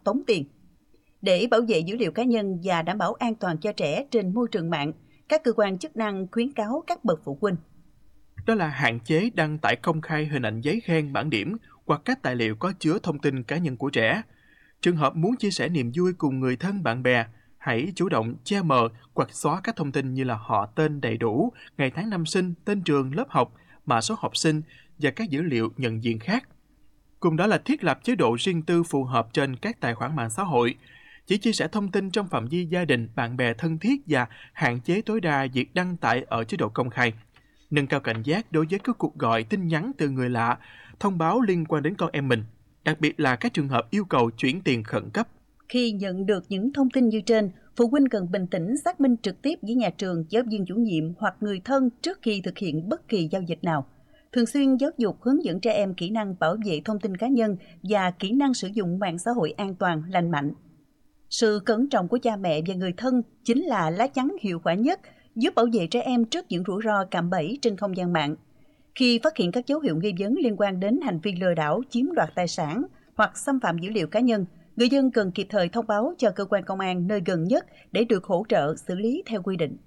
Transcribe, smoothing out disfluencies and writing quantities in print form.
tốn tiền. Để bảo vệ dữ liệu cá nhân và đảm bảo an toàn cho trẻ trên môi trường mạng, các cơ quan chức năng khuyến cáo các bậc phụ huynh. Đó là hạn chế đăng tải công khai hình ảnh giấy khen, bảng điểm hoặc các tài liệu có chứa thông tin cá nhân của trẻ. Trường hợp muốn chia sẻ niềm vui cùng người thân bạn bè, hãy chủ động che mờ hoặc xóa các thông tin như là họ tên đầy đủ, ngày tháng năm sinh, tên trường, lớp học, mã số học sinh và các dữ liệu nhận diện khác. Cùng đó là thiết lập chế độ riêng tư phù hợp trên các tài khoản mạng xã hội, chỉ chia sẻ thông tin trong phạm vi gia đình, bạn bè thân thiết và hạn chế tối đa việc đăng tải ở chế độ công khai. Nâng cao cảnh giác đối với các cuộc gọi, tin nhắn từ người lạ, thông báo liên quan đến con em mình, đặc biệt là các trường hợp yêu cầu chuyển tiền khẩn cấp. Khi nhận được những thông tin như trên, phụ huynh cần bình tĩnh xác minh trực tiếp với nhà trường, giáo viên chủ nhiệm hoặc người thân trước khi thực hiện bất kỳ giao dịch nào. Thường xuyên giáo dục hướng dẫn trẻ em kỹ năng bảo vệ thông tin cá nhân và kỹ năng sử dụng mạng xã hội an toàn, lành mạnh. Sự cẩn trọng của cha mẹ và người thân chính là lá chắn hiệu quả nhất giúp bảo vệ trẻ em trước những rủi ro cạm bẫy trên không gian mạng. Khi phát hiện các dấu hiệu nghi vấn liên quan đến hành vi lừa đảo, chiếm đoạt tài sản hoặc xâm phạm dữ liệu cá nhân, người dân cần kịp thời thông báo cho cơ quan công an nơi gần nhất để được hỗ trợ xử lý theo quy định.